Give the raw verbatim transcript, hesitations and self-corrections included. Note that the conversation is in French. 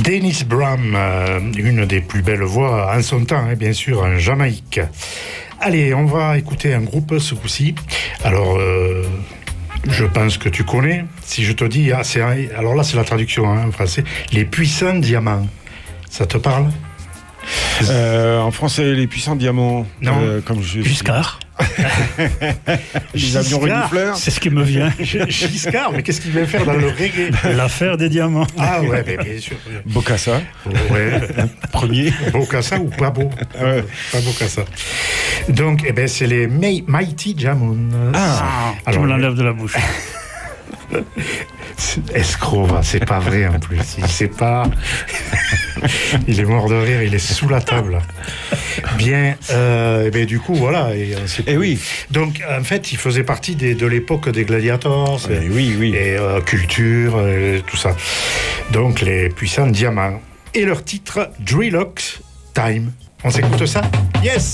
Dennis Brown, euh, une des plus belles voix en son temps, hein, bien sûr, en Jamaïque. Allez, on va écouter un groupe ce coup-ci. Alors, euh, je pense que tu connais. Si je te dis, ah, c'est un, alors là, c'est la traduction hein, en français. Les Puissants Diamants. Ça te parle? Euh, en français, les puissants diamants. Non. Euh, comme je Giscard. Les avions renifleurs. C'est ce qui me vient. Giscard, mais qu'est-ce qu'il vient faire dans le reggae? L'affaire des diamants. Ah ouais, mais bien sûr. Bokassa. Ouais. Premier. Bokassa ou pas beau? Ouais. Pas Bokassa. Donc, eh ben, c'est les May- Mighty Jamon. Ah, tu Alors, me l'enlèves de la bouche. Escroc, c'est pas vrai en plus. Il sait pas. Il est mort de rire, il est sous la table. Bien, euh, et ben, du coup, voilà. Et, Eh oui. Donc, en fait, il faisait partie des, de l'époque des gladiators. Eh oui, oui. Et euh, culture, et tout ça. Donc, les puissants diamants. Et leur titre, Drillox Time. On s'écoute ça? Yes!